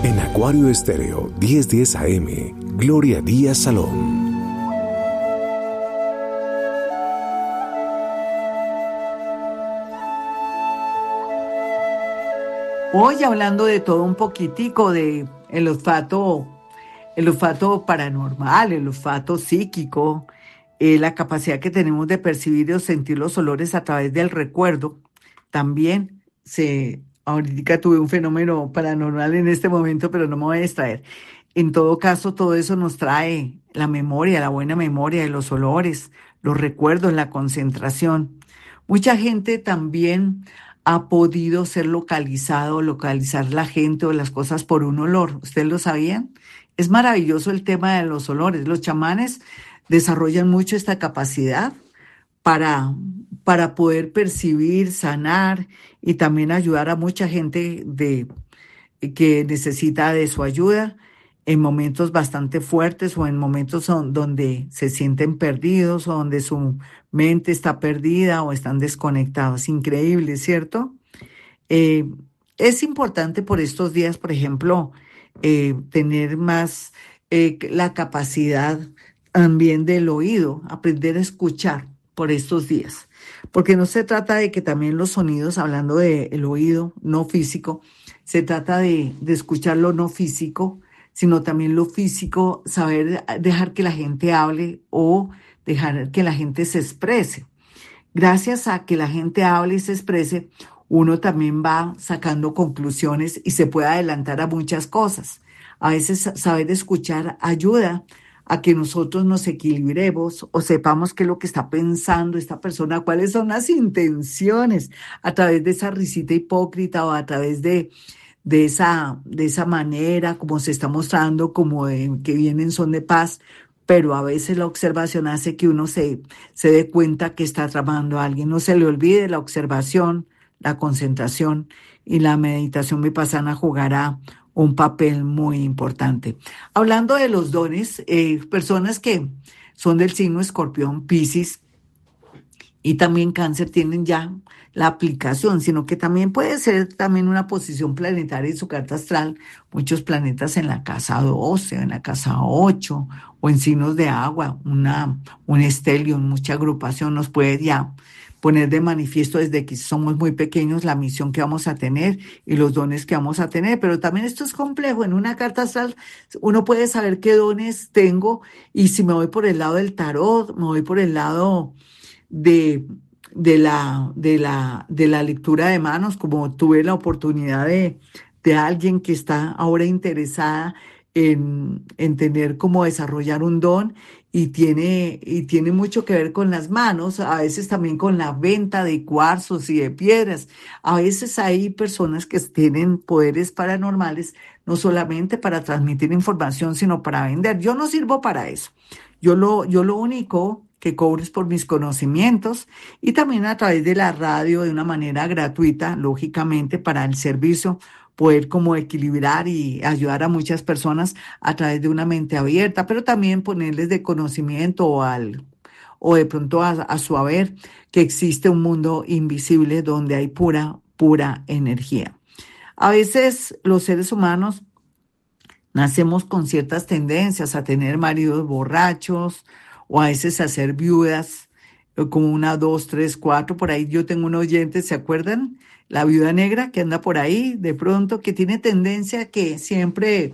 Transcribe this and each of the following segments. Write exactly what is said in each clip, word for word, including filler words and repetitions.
En Acuario Estéreo diez diez A M, Gloria Díaz Salón. Hoy hablando de todo un poquitico, de el olfato, el olfato paranormal, el olfato psíquico, eh, la capacidad que tenemos de percibir o sentir los olores a través del recuerdo. También se, ahorita tuve un fenómeno paranormal en este momento, pero no me voy a distraer. En todo caso, todo eso nos trae la memoria, la buena memoria de los olores, los recuerdos, la concentración. Mucha gente también ha podido ser localizado, localizar la gente o las cosas por un olor. ¿Ustedes lo sabían? Es maravilloso el tema de los olores. Los chamanes desarrollan mucho esta capacidad para, para poder percibir, sanar y también ayudar a mucha gente de, que necesita de su ayuda en momentos bastante fuertes o en momentos son- donde se sienten perdidos o donde su mente está perdida o están desconectados. Increíble, ¿cierto? Eh, es importante por estos días, por ejemplo, eh, tener más eh, la capacidad también del oído, aprender a escuchar por estos días. Porque no se trata de que también los sonidos, hablando del oído no físico, se trata de, de escuchar lo no físico, sino también lo físico, saber dejar que la gente hable o dejar que la gente se exprese. Gracias a que la gente hable y se exprese, uno también va sacando conclusiones y se puede adelantar a muchas cosas. A veces sa- saber escuchar ayuda a que nosotros nos equilibremos o sepamos qué es lo que está pensando esta persona, cuáles son las intenciones a través de esa risita hipócrita o a través de, de esa, de esa manera como se está mostrando, como de, que vienen son de paz, pero a veces la observación hace que uno se, se dé cuenta que está tramando a alguien. No se le olvide la observación, la concentración y la meditación vipassana jugará un papel muy importante. Hablando de los dones, eh, personas que son del signo Escorpión, Piscis, y también cáncer tienen ya la aplicación, sino que también puede ser también una posición planetaria en su carta astral, muchos planetas en la casa doce, en la casa ocho o en signos de agua, una, un estelion, mucha agrupación nos puede ya poner de manifiesto desde que somos muy pequeños la misión que vamos a tener y los dones que vamos a tener, pero también esto es complejo, en una carta astral uno puede saber qué dones tengo y si me voy por el lado del tarot, me voy por el lado de, de la, de la, de la lectura de manos, como tuve la oportunidad de, de alguien que está ahora interesada en, en tener como desarrollar un don y tiene, y tiene mucho que ver con las manos, a veces también con la venta de cuarzos y de piedras. A veces hay personas que tienen poderes paranormales, no solamente para transmitir información, sino para vender. Yo no sirvo para eso. Yo lo, yo lo único que cobro es por mis conocimientos y también a través de la radio de una manera gratuita, lógicamente, para el servicio, poder como equilibrar y ayudar a muchas personas a través de una mente abierta, pero también ponerles de conocimiento o al o de pronto a, a su haber que existe un mundo invisible donde hay pura, pura energía. A veces los seres humanos nacemos con ciertas tendencias a tener maridos borrachos o a veces a ser viudas, eh, como una, dos, tres, cuatro. Por ahí yo tengo un oyente, ¿se acuerdan? La viuda negra que anda por ahí, de pronto, que tiene tendencia que siempre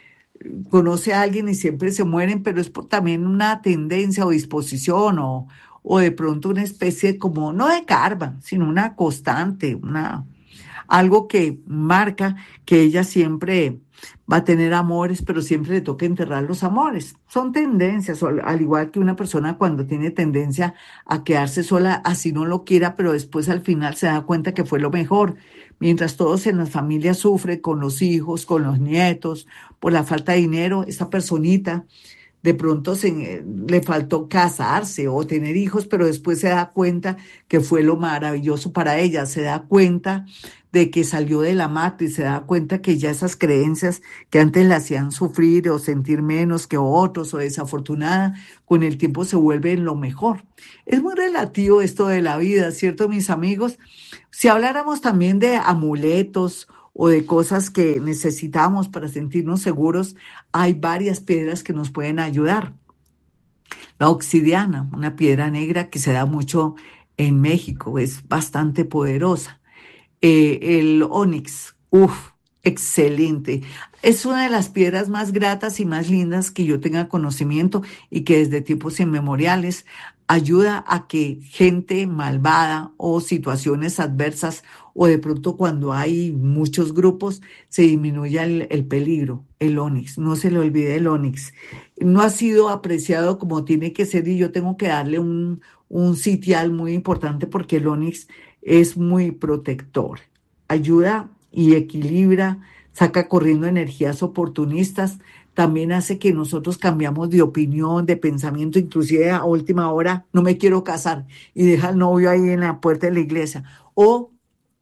conoce a alguien y siempre se mueren, pero es por también una tendencia o disposición o, o de pronto una especie como, no de karma, sino una constante, una algo que marca que ella siempre va a tener amores, pero siempre le toca enterrar los amores. Son tendencias, al, al igual que una persona cuando tiene tendencia a quedarse sola, así no lo quiera, pero después al final se da cuenta que fue lo mejor. Mientras todos en las familias sufren con los hijos, con los nietos, por la falta de dinero, esta personita de pronto se, le faltó casarse o tener hijos, pero después se da cuenta que fue lo maravilloso para ella, se da cuenta de que salió de la matriz, se da cuenta que ya esas creencias que antes la hacían sufrir o sentir menos que otros o desafortunada, con el tiempo se vuelven lo mejor. Es muy relativo esto de la vida, ¿cierto, mis amigos? Si habláramos también de amuletos o de cosas que necesitamos para sentirnos seguros, hay varias piedras que nos pueden ayudar. La obsidiana, una piedra negra que se da mucho en México, es bastante poderosa. Eh, el onix, uff, excelente. Es una de las piedras más gratas y más lindas que yo tenga conocimiento y que desde tiempos inmemoriales ayuda a que gente malvada o situaciones adversas o de pronto cuando hay muchos grupos se disminuya el, el peligro. El onix, no se le olvide el onix. No ha sido apreciado como tiene que ser y yo tengo que darle un, un sitial muy importante porque el onix es muy protector, ayuda y equilibra, saca corriendo energías oportunistas, también hace que nosotros cambiamos de opinión, de pensamiento, inclusive a última hora, no me quiero casar y deja al novio ahí en la puerta de la iglesia, o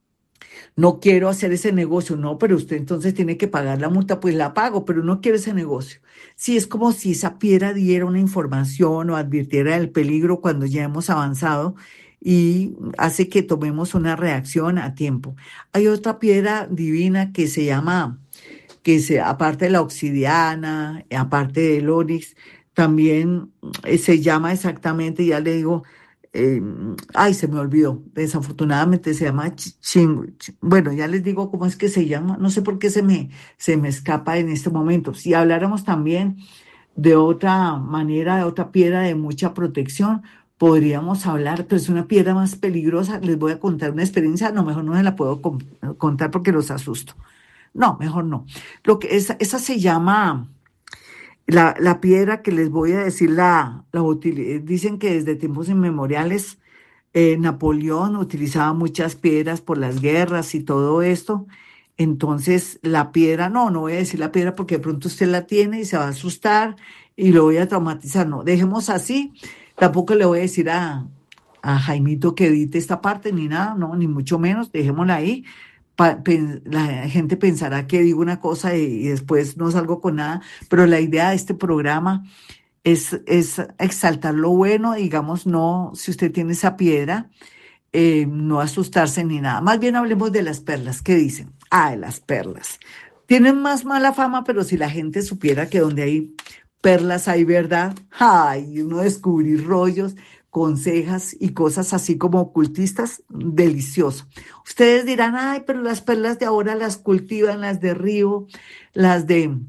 no quiero hacer ese negocio, no, pero usted entonces tiene que pagar la multa, pues la pago, pero no quiero ese negocio. Sí, es como si esa piedra diera una información o advirtiera del peligro cuando ya hemos avanzado y hace que tomemos una reacción a tiempo. Hay otra piedra divina que se llama, que se, aparte de la obsidiana, aparte del onix, también eh, se llama exactamente, ya le digo, eh, ay, se me olvidó, desafortunadamente se llama ching, bueno, ya les digo cómo es que se llama, no sé por qué se me, se me escapa en este momento. Si habláramos también de otra manera, de otra piedra de mucha protección, podríamos hablar, pero es una piedra más peligrosa. Les voy a contar una experiencia, no, mejor no se la puedo con- contar porque los asusto. No, mejor no. Lo que esa, esa se llama la, la piedra que les voy a decir, la, la util- dicen que desde tiempos inmemoriales eh, Napoleón utilizaba muchas piedras por las guerras y todo esto. Entonces, la piedra, no, no voy a decir la piedra porque de pronto usted la tiene y se va a asustar y lo voy a traumatizar. No, dejemos así. Tampoco le voy a decir a, a Jaimito que edite esta parte ni nada, no, ni mucho menos. Dejémosla ahí. Pa- pen- la gente pensará que digo una cosa y, y después no salgo con nada, pero la idea de este programa es, es exaltar lo bueno, digamos, no, si usted tiene esa piedra, eh, no asustarse ni nada. Más bien hablemos de las perlas. ¿Qué dicen? Ah, de las perlas. Tienen más mala fama, pero si la gente supiera que donde hay perlas hay verdad, ay, uno descubrir rollos con cejas y cosas así como ocultistas, delicioso. Ustedes dirán, ay, pero las perlas de ahora las cultivan, las de río, las de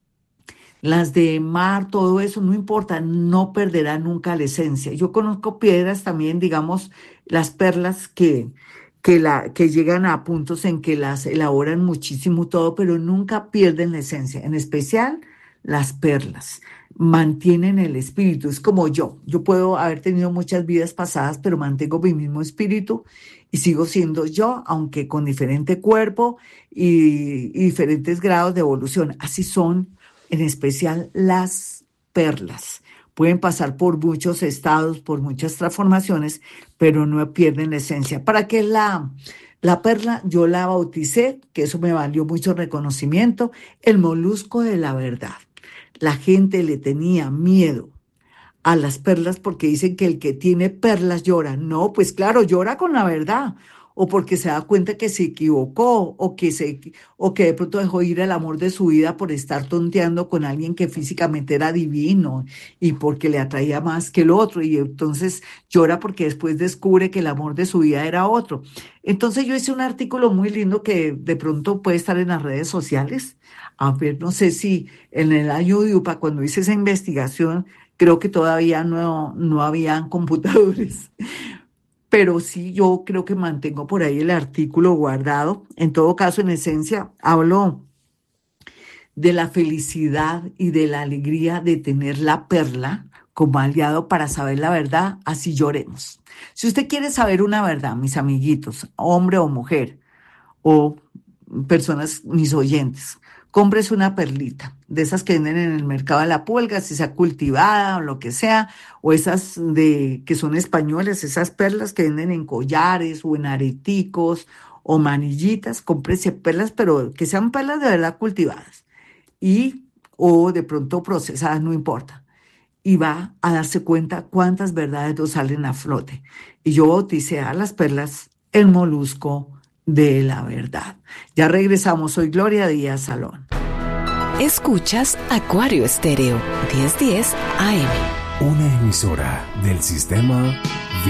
las de mar, todo eso, no importa, no perderá nunca la esencia. Yo conozco piedras también, digamos, las perlas que, que, la, que llegan a puntos en que las elaboran muchísimo todo, pero nunca pierden la esencia, en especial las perlas. Mantienen el espíritu, es como yo. Yo puedo haber tenido muchas vidas pasadas, pero mantengo mi mismo espíritu y sigo siendo yo, aunque con diferente cuerpo y, y diferentes grados de evolución. Así son en especial las perlas. Pueden pasar por muchos estados, por muchas transformaciones, pero no pierden la esencia. ¿Para qué la, la perla? Yo la bauticé, que eso me valió mucho reconocimiento, el molusco de la verdad. La gente le tenía miedo a las perlas porque dicen que el que tiene perlas llora. No, pues claro, llora con la verdad. O porque se da cuenta que se equivocó, o que, se, o que de pronto dejó ir el amor de su vida por estar tonteando con alguien que físicamente era divino y porque le atraía más que el otro. Y entonces llora porque después descubre que el amor de su vida era otro. Entonces yo hice un artículo muy lindo que de pronto puede estar en las redes sociales. A ver, no sé si en el año de UPA, cuando hice esa investigación, creo que todavía no, no habían computadores, pero sí yo creo que mantengo por ahí el artículo guardado. En todo caso, en esencia, hablo de la felicidad y de la alegría de tener la perla como aliado para saber la verdad, así lloremos. Si usted quiere saber una verdad, mis amiguitos, hombre o mujer, o personas, mis oyentes, cómprese una perlita, de esas que venden en el mercado de la pulga, si sea cultivada o lo que sea, o esas de que son españolas, esas perlas que venden en collares o en areticos o manillitas, cómprese perlas, pero que sean perlas de verdad cultivadas y o de pronto procesadas, no importa. Y va a darse cuenta cuántas verdades nos salen a flote. Y yo bauticé a las perlas el molusco de la verdad. Ya regresamos, soy Gloria Díaz Salón. Escuchas Acuario Estéreo, diez diez A M. Una emisora del sistema